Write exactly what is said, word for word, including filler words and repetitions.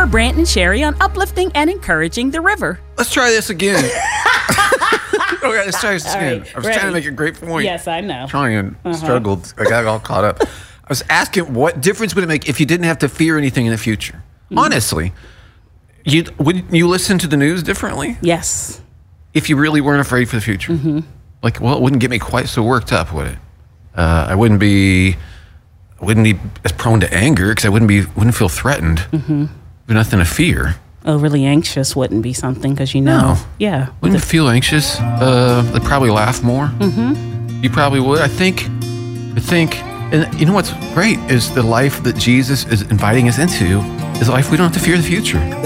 Brant and Sherry on uplifting and encouraging the river. Let's try this again. Okay, let's try this All again. right, I was ready. trying to make a great point. Yes, I know. Trying and uh-huh. struggled. I got all caught up. I was asking, what difference would it make if you didn't have to fear anything in the future? Mm-hmm. Honestly, you would you listen to the news differently? Yes. If you really weren't afraid for the future, mm-hmm. like, well, it wouldn't get me quite so worked up, would it? Uh, I wouldn't be, I wouldn't be as prone to anger because I wouldn't be, wouldn't feel threatened. Mm-hmm. There's nothing to fear. Overly anxious wouldn't be something because you know, no. yeah. Wouldn't feel anxious. Uh, they'd probably laugh more. Mm-hmm. You probably would. I think. I think. And you know what's great is the life that Jesus is inviting us into is a life we don't have to fear the future.